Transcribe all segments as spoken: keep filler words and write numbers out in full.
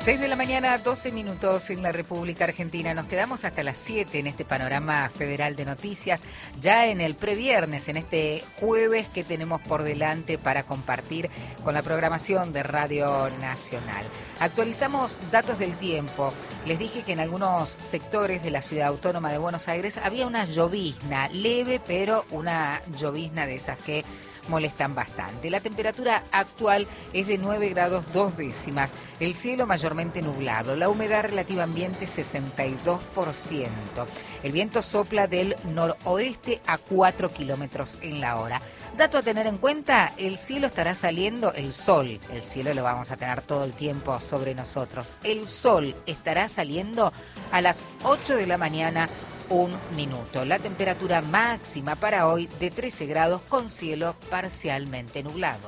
seis de la mañana, doce minutos en la República Argentina. Nos quedamos hasta las siete en este panorama federal de noticias, ya en el previernes, en este jueves que tenemos por delante para compartir con la programación de Radio Nacional. Actualizamos datos del tiempo. Les dije que en algunos sectores de la ciudad autónoma de Buenos Aires había una llovizna leve, pero una llovizna de esas que molestan bastante. La temperatura actual es de nueve grados dos décimas, el cielo mayormente nublado, la humedad relativa ambiente sesenta y dos por ciento. El viento sopla del noroeste a cuatro kilómetros en la hora. Dato a tener en cuenta, el cielo estará saliendo, el sol, el cielo lo vamos a tener todo el tiempo sobre nosotros. El sol estará saliendo a las ocho de la mañana, un minuto. La temperatura máxima para hoy de trece grados con cielo parcialmente nublado.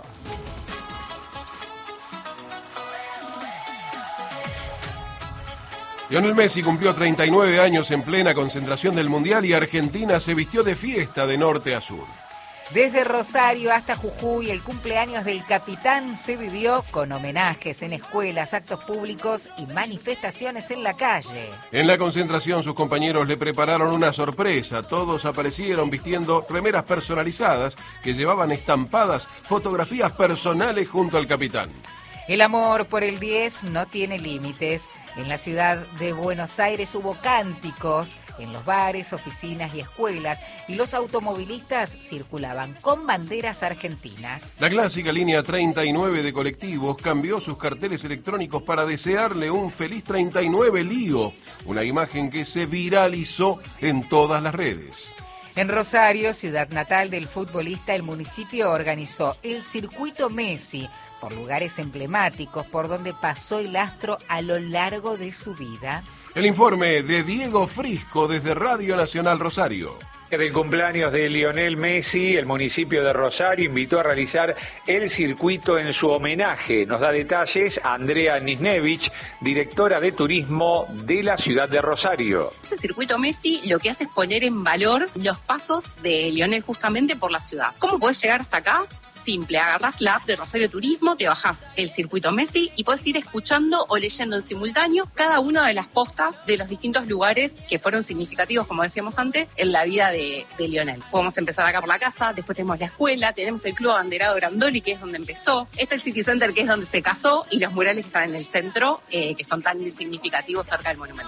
Lionel Messi cumplió treinta y nueve años en plena concentración del Mundial y Argentina se vistió de fiesta de norte a sur. Desde Rosario hasta Jujuy, el cumpleaños del capitán se vivió con homenajes en escuelas, actos públicos y manifestaciones en la calle. En la concentración, sus compañeros le prepararon una sorpresa. Todos aparecieron vistiendo remeras personalizadas que llevaban estampadas fotografías personales junto al capitán. El amor por el diez no tiene límites. En la ciudad de Buenos Aires hubo cánticos en los bares, oficinas y escuelas, y los automovilistas circulaban con banderas argentinas. La clásica línea treinta y nueve de colectivos cambió sus carteles electrónicos para desearle un feliz treinta y nueve lío, una imagen que se viralizó en todas las redes. En Rosario, ciudad natal del futbolista, el municipio organizó el Circuito Messi por lugares emblemáticos por donde pasó el astro a lo largo de su vida. El informe de Diego Frisco desde Radio Nacional Rosario. Del cumpleaños de Lionel Messi, el municipio de Rosario invitó a realizar el circuito en su homenaje. Nos da detalles Andrea Nisnevich, directora de turismo de la ciudad de Rosario. Este circuito Messi lo que hace es poner en valor los pasos de Lionel justamente por la ciudad. ¿Cómo podés llegar hasta acá? Simple, agarrás la app de Rosario Turismo, te bajás el circuito Messi y podés ir escuchando o leyendo en simultáneo cada una de las postas de los distintos lugares que fueron significativos, como decíamos antes, en la vida de, de Lionel. Podemos empezar acá por la casa, después tenemos la escuela, tenemos el Club Abanderado Brandoli, que es donde empezó, está el City Center, que es donde se casó, y los murales que están en el centro, eh, que son tan significativos cerca del monumento.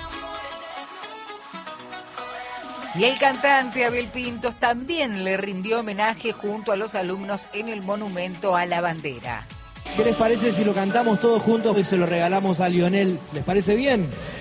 Y el cantante Abel Pintos también le rindió homenaje junto a los alumnos en el monumento a la bandera. ¿Qué les parece si lo cantamos todos juntos y se lo regalamos a Lionel? ¿Les parece bien?